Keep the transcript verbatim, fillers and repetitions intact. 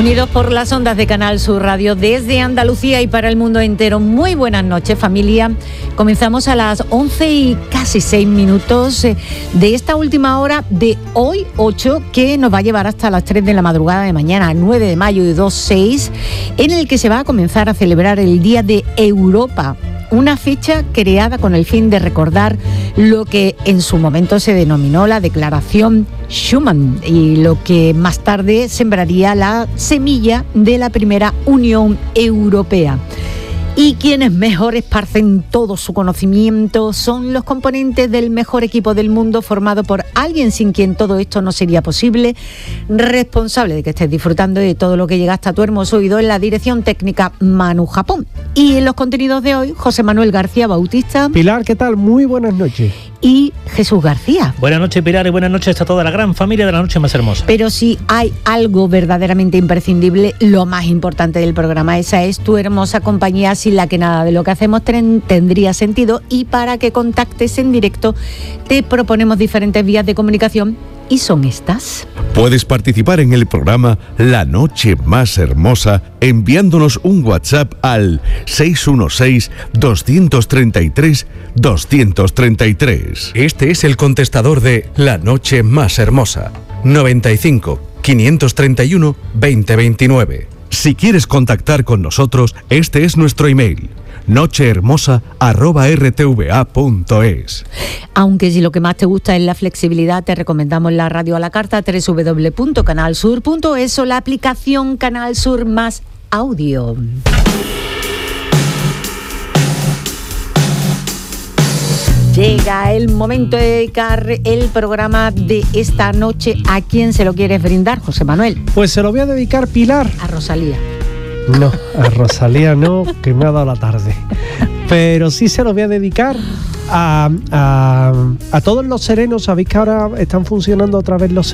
Unidos por las ondas de Canal Sur Radio desde Andalucía y para el mundo entero. Muy buenas noches, familia. Comenzamos a las once y casi seis minutos de esta última hora de hoy ocho, que nos va a llevar hasta las tres de la madrugada de mañana, nueve de mayo de dos seis, en el que se va a comenzar a celebrar el Día de Europa. Una fecha creada con el fin de recordar lo que en su momento se denominó la Declaración Schuman y lo que más tarde sembraría la semilla de la primera Unión Europea. Y quienes mejor esparcen todo su conocimiento son los componentes del mejor equipo del mundo, formado por alguien sin quien todo esto no sería posible, responsable de que estés disfrutando de todo lo que llega hasta tu hermoso oído en la dirección técnica Manu Japón. Y en los contenidos de hoy, José Manuel García Bautista. Pilar, ¿qué tal? Muy buenas noches. Y Jesús García. Buenas noches, Pilar, y buenas noches a toda la gran familia de La Noche Más Hermosa. Pero si hay algo verdaderamente imprescindible, lo más importante del programa, esa es tu hermosa compañía, sin la que nada de lo que hacemos ten- tendría sentido. Y para que contactes en directo, te proponemos diferentes vías de comunicación. ¿Y son estas? Puedes participar en el programa La Noche Más Hermosa enviándonos un WhatsApp al seis uno seis, dos tres tres, dos tres tres. Este es el contestador de La Noche Más Hermosa. noventa y cinco, quinientos treinta y uno, veinte veintinueve. Si quieres contactar con nosotros, este es nuestro email: nochehermosa arroba r t v a punto es. Aunque si lo que más te gusta es la flexibilidad, te recomendamos la radio a la carta, doble u doble u doble u punto canal sur punto es, o la aplicación Canal Sur Más Audio. Llega el momento de dedicar el programa de esta noche. ¿A quién se lo quieres brindar, José Manuel? Pues se lo voy a dedicar, Pilar. A Rosalía. No, a Rosalía no, que me ha dado la tarde. Pero sí se lo voy a dedicar a, a, a todos los serenos. Sabéis que ahora están funcionando otra vez los